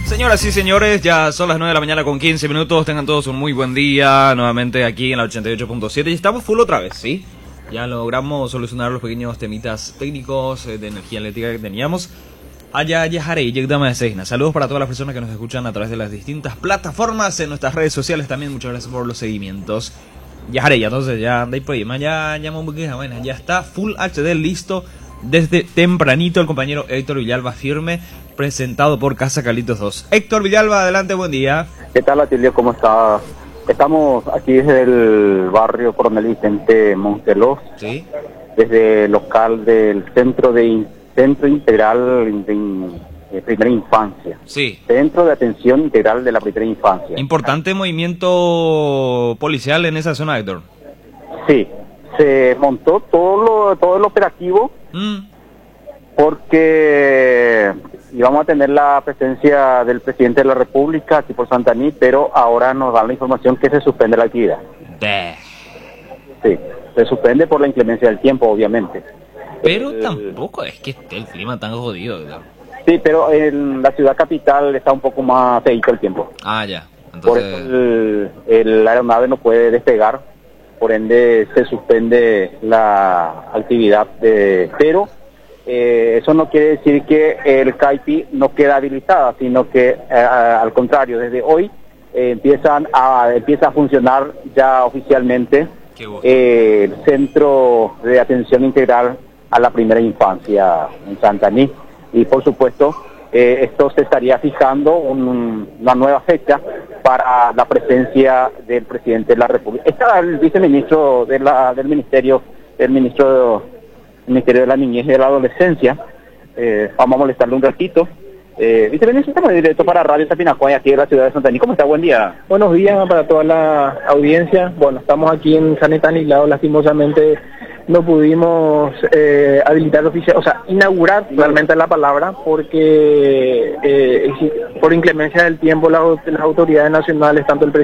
Señoras y señores, ya son las 9 de la mañana con 15 minutos. Tengan todos un muy buen día. Nuevamente aquí en la 88.7. Y estamos full otra vez, ¿sí? Ya logramos solucionar los pequeños temitas técnicos de energía eléctrica que teníamos. Saludos para todas las personas que nos escuchan a través de las distintas plataformas en nuestras redes sociales también. Muchas gracias por los seguimientos. Entonces ya anda por ahí. Ya está Full HD listo desde tempranito. El compañero Héctor Villalba firme, presentado por Casa Carlitos 2. Héctor Villalba, adelante, buen día. ¿Qué tal, Atilio? ¿Cómo está? Estamos aquí desde el barrio Coronel Vicente Montelos, ¿Sí? desde el local del Centro Integral de Primera Infancia. Sí. Centro de Atención Integral de la Primera Infancia. Importante movimiento policial en esa zona, Héctor. Sí, se montó todo el operativo porque íbamos a tener la presencia del presidente de la República aquí por Santaní, pero ahora nos dan la información que se suspende la actividad. Sí, se suspende por la inclemencia del tiempo, obviamente. Pero tampoco es que esté el clima tan jodido, ¿verdad? Sí, pero en la ciudad capital está un poco más feíto el tiempo. Ah, ya. Entonces... Por eso la aeronave no puede despegar, por ende se suspende la actividad. Pero eso no quiere decir que el CAIPI no queda habilitada, sino que al contrario, desde hoy empieza a funcionar ya oficialmente el Centro de Atención Integral a la Primera Infancia en Santaní. Y por supuesto, esto se estaría fijando una nueva fecha para la presencia del presidente de la República. Está el viceministro del Ministerio de la Niñez y de la Adolescencia. Vamos a molestarle un ratito. Viceministro, estamos directo para Radio Sapinacoy, aquí en la ciudad de Santaní. ¿Cómo está? Buen día. Buenos días para toda la audiencia. Bueno, estamos aquí en San Estanislao. Lastimosamente no pudimos habilitar oficial, o sea, inaugurar realmente la palabra, porque por inclemencia del tiempo las autoridades nacionales, tanto el presidente